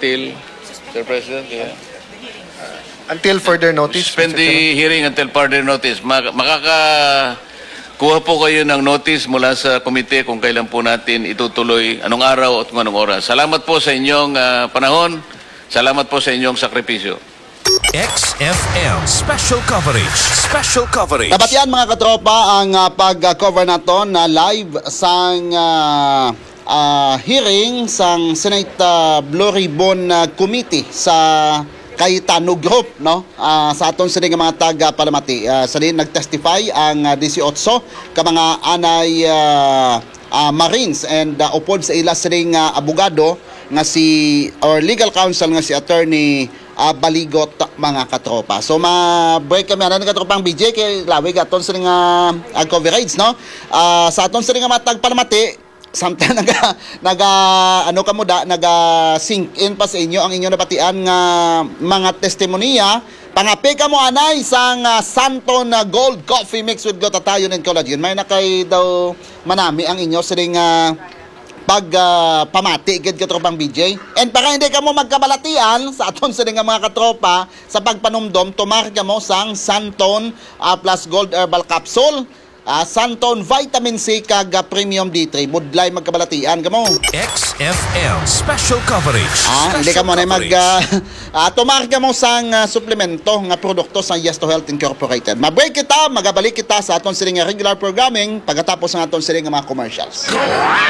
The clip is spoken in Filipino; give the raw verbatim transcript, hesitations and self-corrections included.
until, Sir President, yeah. Until further notice. Suspend Mister Chairman. the hearing until further notice. Mag- makakakuha po kayo ng notice mula sa komite kung kailan po natin itutuloy, anong araw at kung anong oras. Salamat po sa inyong ah, panahon. Salamat po sa inyong sakripisyo. X F M Special Coverage. Special Coverage. Dapat yan mga katropa ang uh, pag-cover naton na live sang uh, uh, hearing sang Senate uh, Blue Ribbon uh, Committee sa Cayetano Group, no? Uh, sa aton sila mga taga-palamati. Uh, sa din nag-testify ang uh, eighteen ka mga anay uh, uh, Marines and uh, upod sa ila siling uh, abogado nga si or legal counsel nga si attorney uh, Baligot mga katropa. So ma-break kami ano katropang B J kay lawig aton sa nga uh, coverage, no? Uh, sa aton sa nga matag palamati samtang naga naga ano kamo da naga sink in pa sa inyo ang inyo nabatian nga mga testimonya pangapi ka mo anay sang uh, Santon uh, Gold Coffee mixed with glutathione and collagen. May nakay daw manami ang inyo siling uh, pag uh, pamati gid katropang B J. And para hindi ka mo magkabalatian sa aton sa nga mga katropa sa pagpanumdom tumarga mo sang Santon uh, plus Gold Herbal Capsule, uh, Santon Vitamin C kag uh, Premium D three mudlay magkabalatian ka mo. X F M Special Coverage. Ah, hindi ka mo na mag uh, uh, tumarga mo sang uh, suplemento nga produkto sa Yes to Health Incorporated. Mabreak kita, magabalik kita sa aton siling regular programming pagkatapos ng aton siling mga commercials.